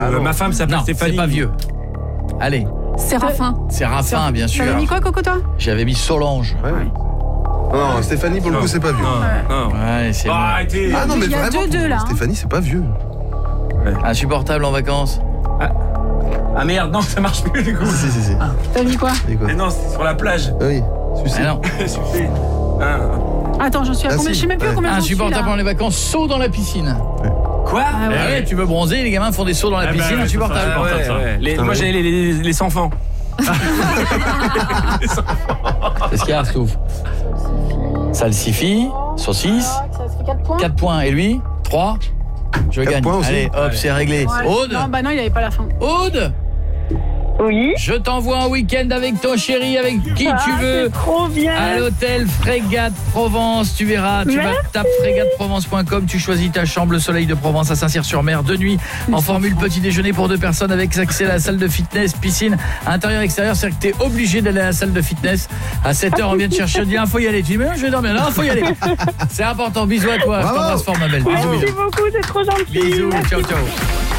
Ma femme s'appelle Non, Stéphanie. c'est pas vieux. Allez. Séraphin, bien sûr. T'avais mis quoi, Coco, toi? J'avais mis Solange. Ouais. Non, Stéphanie, pour le coup, c'est pas vieux. Non. Ouais, c'est bon. Arrêtez. Ah non, mais Il y a vraiment, 2-2 là. Stéphanie, c'est pas vieux. Insupportable en vacances. Ah merde, non, ça marche plus du coup. Si. T'as mis quoi? C'est quoi? Mais non, c'est sur la plage. Ah oui, sucer. Ah non. Sucer. Attends, j'en suis à Ah, combien? si. Je sais même plus à combien j'en suis Insupportable là. pendant les vacances, saut dans la piscine. Quoi? Ah ouais. Eh ouais, tu veux bronzer, les gamins font des sauts dans la piscine, insupportable. Moi j'ai les enfants. Qu'est-ce qu'il y a, Stouff? Salsifis, saucisse, Ça fait 4 points. 4 points. Et lui 3. Je 4 gagne. points aussi. Allez, hop, c'est réglé. Ouais. Aude, Non, bah non, il avait pas la fin. Aude, Oui. je t'envoie un week-end avec ton chéri, avec qui tu veux. C'est trop bien. À l'hôtel Frégate Provence, tu verras, tu vas taper frégateprovence.com, tu choisis ta chambre, le soleil de Provence à Saint-Cyr-sur-Mer, de nuit, en formule petit déjeuner pour 2 personnes avec accès à la salle de fitness, piscine, intérieur-extérieur, c'est-à-dire que t'es obligé d'aller à la salle de fitness. À 7h, on vient te chercher, on dit, faut y aller. Tu dis, mais non, je vais dormir, non, faut y aller. C'est important, bisous à toi, je t'embrasse fort ma belle. Bisous, Merci beaucoup, c'est trop gentil. bisous, ciao, ciao.